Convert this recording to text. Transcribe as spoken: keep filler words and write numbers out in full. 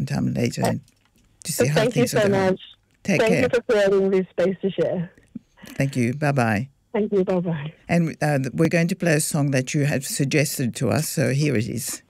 sometime later to see how Thank you things are so going. much. Take Thank care. you for creating this space to share. Thank you. Bye-bye. Thank you. Bye-bye. And uh, we're going to play a song that you have suggested to us, so here it is.